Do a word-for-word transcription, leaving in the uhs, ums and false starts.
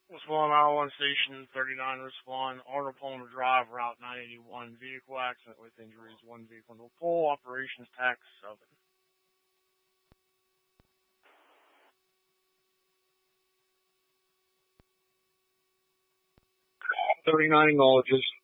Respond nine one Station thirty-nine, respond Arnold Palmer Drive, Route nine eighty-one, vehicle accident with injuries, one vehicle no pull, operations tax seven. thirty-nine acknowledges.